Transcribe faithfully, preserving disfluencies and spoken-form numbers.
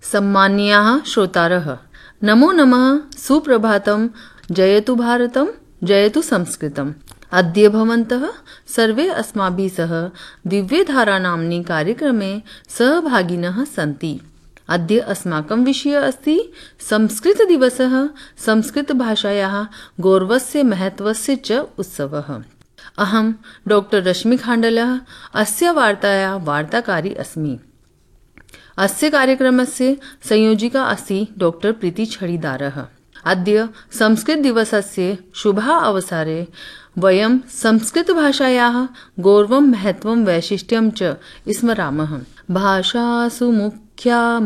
सम्मान्याः श्रोतारः, नमो नमः, सुप्रभातं, जयतु भारतं, जयतु संस्कृतम्। अद्य भवन्तः सर्वे अस्माभिः सह दिव्यधारा नाम्नि कार्यक्रमे सहभागिनः सन्ति। अद्य अस्माकं विषयः अस्ति संस्कृतदिवसः, संस्कृतभाषायाः गौरवस्य महत्त्वस्य च उत्सवः। अहं डॉक्टर रश्मि खाण्डलः अस्य वार्तायाः वार्ताकारी अस्मि। अस्य कार्यक्रमस्य संयोजिका अस्ति डॉक्टर प्रीति छडीदारः। अद्य संस्कृतदिवसस्य शुभ अवसरे वयं संस्कृतभाषायाः गौरवं, महत्त्वं, वैशिष्ट्यं च स्मरामः। भाषासु मुख्या